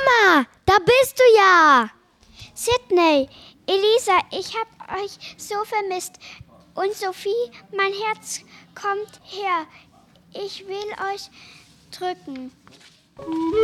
Mama, da bist du ja. Sydney, Elisa, ich hab euch so vermisst. Und Sophie, mein Herz kommt her. Ich will euch drücken.